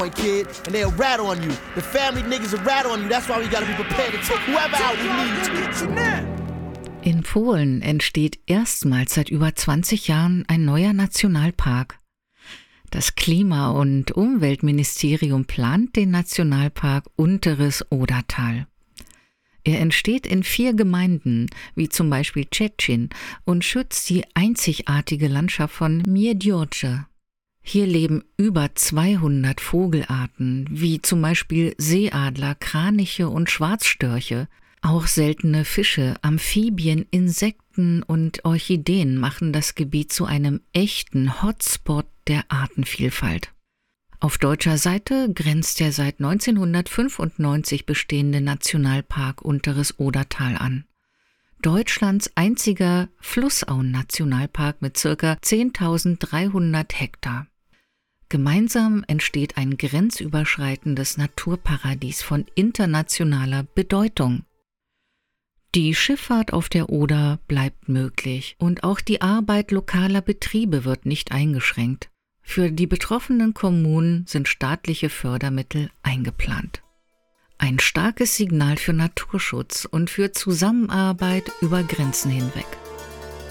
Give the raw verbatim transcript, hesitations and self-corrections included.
kid, and they'll rat on you. The family niggas will rat on you. That's why we gotta be prepared to take whoever out we need. In Polen entsteht erstmals seit über zwanzig Jahren ein neuer Nationalpark. Das Klima- und Umweltministerium plant den Nationalpark Unteres Odertal. Er entsteht in vier Gemeinden, wie zum Beispiel Szczecin, und schützt die einzigartige Landschaft von Miedźorze. Hier leben über zweihundert Vogelarten, wie zum Beispiel Seeadler, Kraniche und Schwarzstörche. Auch seltene Fische, Amphibien, Insekten und Orchideen machen das Gebiet zu einem echten Hotspot der Artenvielfalt. Auf deutscher Seite grenzt der seit neunzehnhundertfünfundneunzig bestehende Nationalpark Unteres Odertal an. Deutschlands einziger Flussauen-Nationalpark mit ca. zehntausenddreihundert Hektar. Gemeinsam entsteht ein grenzüberschreitendes Naturparadies von internationaler Bedeutung. Die Schifffahrt auf der Oder bleibt möglich und auch die Arbeit lokaler Betriebe wird nicht eingeschränkt. Für die betroffenen Kommunen sind staatliche Fördermittel eingeplant. Ein starkes Signal für Naturschutz und für Zusammenarbeit über Grenzen hinweg.